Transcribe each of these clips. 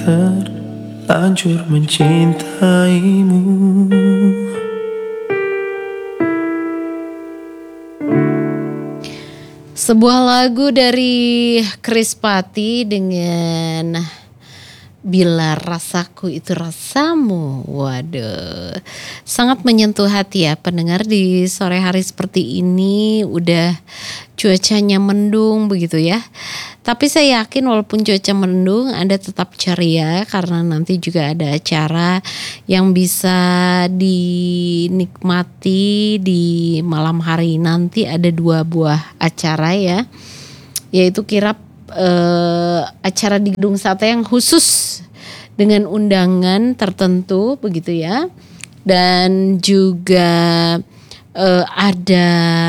terlanjur mencintaimu. Sebuah lagu dari Krispati dengan Bila Rasaku Itu Rasamu. Waduh, sangat menyentuh hati ya pendengar di sore hari seperti ini. Udah cuacanya mendung begitu ya. Tapi saya yakin walaupun cuaca mendung Anda tetap ceria karena nanti juga ada acara yang bisa dinikmati di malam hari nanti. Ada 2 buah acara ya, yaitu kirap acara di Gedung Sate yang khusus dengan undangan tertentu begitu ya, dan juga ada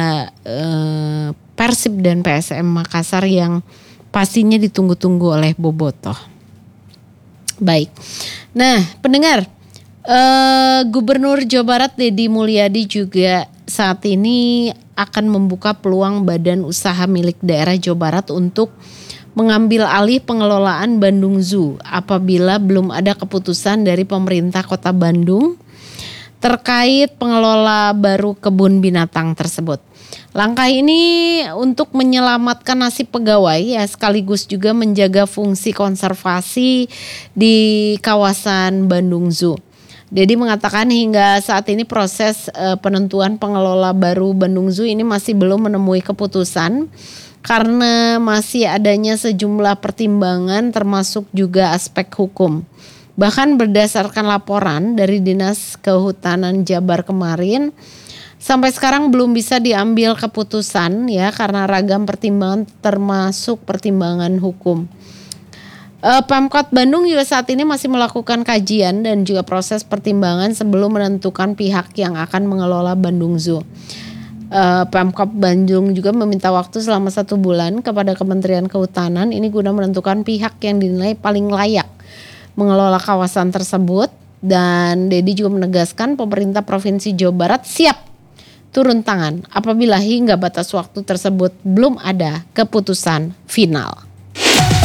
Persib dan PSM Makassar yang pastinya ditunggu-tunggu oleh Bobotoh. Baik, nah pendengar, Gubernur Jawa Barat Deddy Mulyadi juga saat ini akan membuka peluang badan usaha milik daerah Jawa Barat untuk mengambil alih pengelolaan Bandung Zoo apabila belum ada keputusan dari pemerintah Kota Bandung terkait pengelola baru kebun binatang tersebut. Langkah ini untuk menyelamatkan nasib pegawai ya, sekaligus juga menjaga fungsi konservasi di kawasan Bandung Zoo. Deddy mengatakan hingga saat ini proses penentuan pengelola baru Bandung Zoo ini masih belum menemui keputusan karena masih adanya sejumlah pertimbangan termasuk juga aspek hukum. Bahkan berdasarkan laporan dari Dinas Kehutanan Jabar kemarin, sampai sekarang belum bisa diambil keputusan ya karena ragam pertimbangan termasuk pertimbangan hukum. Pemkot Bandung juga saat ini masih melakukan kajian dan juga proses pertimbangan sebelum menentukan pihak yang akan mengelola Bandung Zoo. Pemkot Bandung juga meminta waktu selama 1 bulan kepada Kementerian Kehutanan ini guna menentukan pihak yang dinilai paling layak mengelola kawasan tersebut. Dan Deddy juga menegaskan pemerintah Provinsi Jawa Barat siap turun tangan apabila hingga batas waktu tersebut belum ada keputusan final.